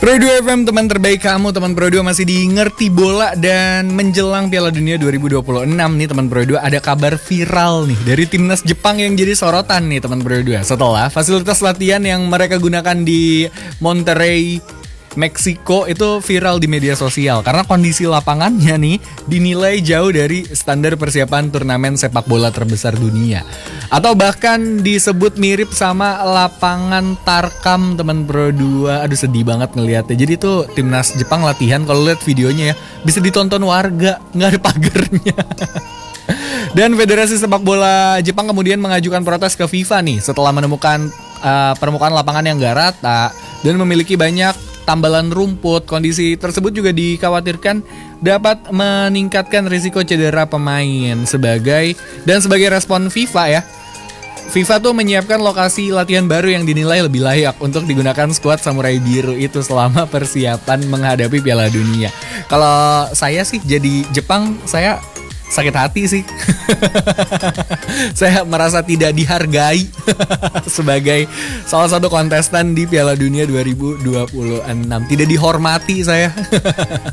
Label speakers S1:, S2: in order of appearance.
S1: Pro 2 FM, teman terbaik kamu. Teman Pro 2 masih di Ngerti Bola. Dan menjelang Piala Dunia 2026 nih teman Pro 2, ada kabar viral nih dari timnas Jepang yang jadi sorotan nih teman Pro 2. Setelah fasilitas latihan yang mereka gunakan di Monterrey, Meksiko itu viral di media sosial karena kondisi lapangannya nih dinilai jauh dari standar persiapan turnamen sepak bola terbesar dunia. Atau bahkan disebut mirip sama lapangan Tarkam teman Pro 2. Aduh, sedih banget ngeliatnya. Jadi tuh timnas Jepang latihan, kalau lihat videonya ya bisa ditonton warga, nggak ada pagernya. Dan Federasi Sepak Bola Jepang kemudian mengajukan protes ke FIFA nih setelah menemukan permukaan lapangan yang gak rata dan memiliki banyak tambalan rumput. Kondisi tersebut juga dikhawatirkan dapat meningkatkan risiko cedera pemain. Sebagai respon FIFA ya, FIFA tuh menyiapkan lokasi latihan baru yang dinilai lebih layak untuk digunakan skuad Samurai Biru itu selama persiapan menghadapi Piala Dunia. Kalau saya sih jadi Jepang, saya sakit hati sih. Saya merasa tidak dihargai sebagai salah satu kontestan di Piala Dunia 2026. Tidak dihormati saya.